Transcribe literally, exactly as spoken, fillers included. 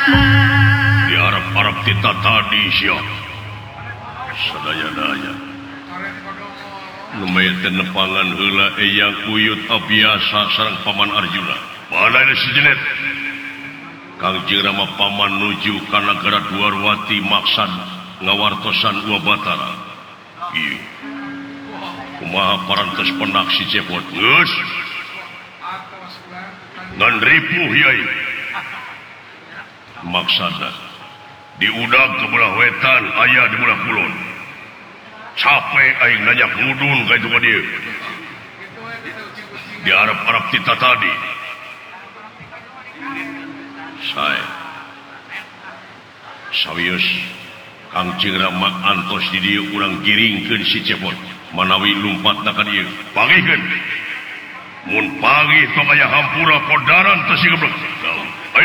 di Arab-Arab kita tadi siap sadaya-daya lumayan nepangan heula eyang uyut abiasa sareng paman Arjuna mana ada si jenet Kangjeng Rama paman nuju ka nagara Dwarwati maksad ngawartosan Uwa Batara ieu kumaha parantos penak si cepot geus ngan ripuh yai maksada di udag ke belah wetan aya di belah kulon capek aing nanya ngudun ka itu ka dieu di Arab-Arab kita tadi saya sawius Kangjeng Rama antos di dieu urang giringkeun si cepot manawi lumpatna ka dieu pagihkeun mun pagi tong aya hampura podaran teu si geblek